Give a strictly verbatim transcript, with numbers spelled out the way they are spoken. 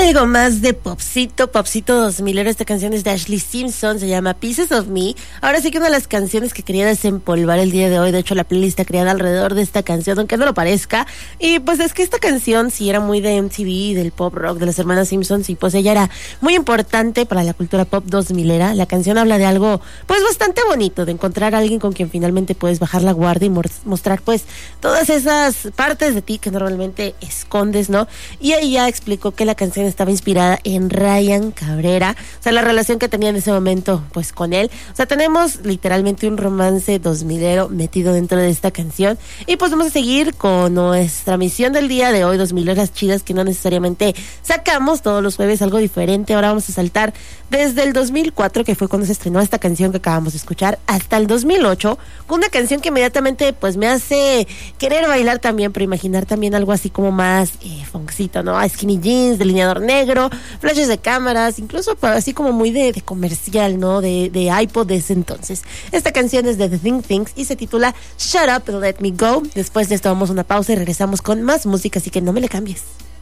Algo más de popcito, popcito dos milero. Esta canción es de Ashley Simpson, se llama Pieces of Me. Ahora sí que una de las canciones que quería desempolvar el día de hoy, de hecho la playlist está creada alrededor de esta canción, aunque no lo parezca. Y pues es que esta canción sí era muy de M T V, del pop rock, de las hermanas Simpson, y pues ella era muy importante para la cultura pop dos milera. La canción habla de algo pues bastante bonito, de encontrar a alguien con quien finalmente puedes bajar la guardia y mostrar pues todas esas partes de ti que normalmente escondes, ¿no? Y ella explicó que la canción estaba inspirada en Ryan Cabrera, o sea, la relación que tenía en ese momento pues con él. O sea, tenemos literalmente un romance dos milero metido dentro de esta canción. Y pues vamos a seguir con nuestra misión del día de hoy, dos mileras chidas que no necesariamente sacamos todos los jueves, algo diferente. Ahora vamos a saltar desde el dos mil cuatro, que fue cuando se estrenó esta canción que acabamos de escuchar, hasta el dos mil ocho, con una canción que inmediatamente pues me hace querer bailar también, pero imaginar también algo así como más eh, funkcito, ¿no? Skinny jeans, delineador negro, flashes de cámaras, incluso así como muy de, de comercial, ¿no? De, de iPod de ese entonces. Esta canción es de The Think Things y se titula Shut Up and Let Me Go. Después de esto vamos a una pausa y regresamos con más música, así que no me le cambies.